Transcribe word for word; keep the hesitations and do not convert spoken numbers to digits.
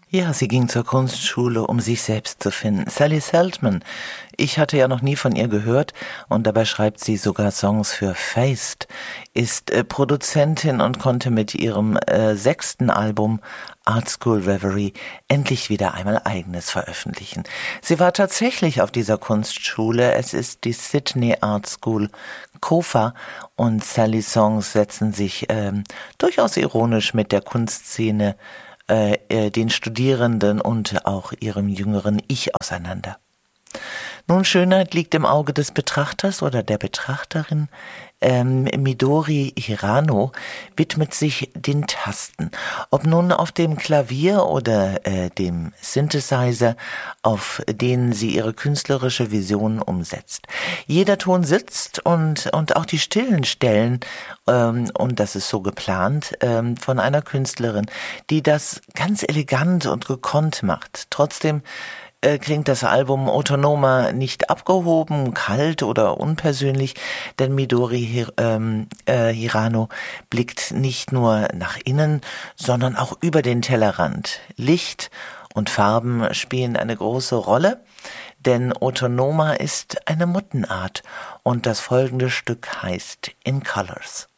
Ja, sie ging zur Kunstschule, um sich selbst zu finden. Sally Seltman, ich hatte ja noch nie von ihr gehört und dabei schreibt sie sogar Songs für Feist, ist äh, Produzentin und konnte mit ihrem äh, sechsten Album Art School Reverie endlich wieder einmal eigenes veröffentlichen. Sie war tatsächlich auf dieser Kunstschule, es ist die Sydney Art School Kofa und Sallys Songs setzen sich ähm, durchaus ironisch mit der Kunstszene, äh, den Studierenden und auch ihrem jüngeren Ich auseinander. Nun, Schönheit liegt im Auge des Betrachters oder der Betrachterin. Ähm, Midori Hirano widmet sich den Tasten. Ob nun auf dem Klavier oder äh, dem Synthesizer, auf denen sie ihre künstlerische Vision umsetzt. Jeder Ton sitzt und, und auch die stillen Stellen, ähm, und das ist so geplant, ähm, von einer Künstlerin, die das ganz elegant und gekonnt macht. Trotzdem Äh, klingt das Album Autonoma nicht abgehoben, kalt oder unpersönlich, denn Midori Hir ähm, äh, Hirano blickt nicht nur nach innen, sondern auch über den Tellerrand. Licht und Farben spielen eine große Rolle, denn Autonoma ist eine Mottenart und das folgende Stück heißt In Colors.